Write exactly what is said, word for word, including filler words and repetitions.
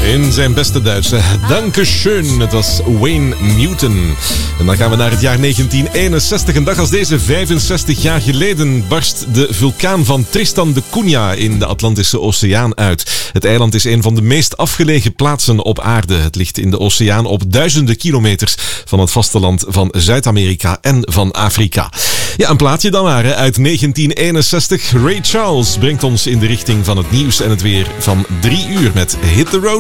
In zijn beste Duits. Dankeschön. Het was Wayne Newton. En dan gaan we naar het jaar negentien eenenzestig. Een dag als deze, vijfenzestig jaar geleden, barst de vulkaan van Tristan da Cunha in de Atlantische Oceaan uit. Het eiland is een van de meest afgelegen plaatsen op aarde. Het ligt in de oceaan op duizenden kilometers van het vasteland van Zuid-Amerika en van Afrika. Ja, een plaatje dan maar, hè, uit negentien eenenzestig. Ray Charles brengt ons in de richting van het nieuws en het weer van drie uur met Hit the Road.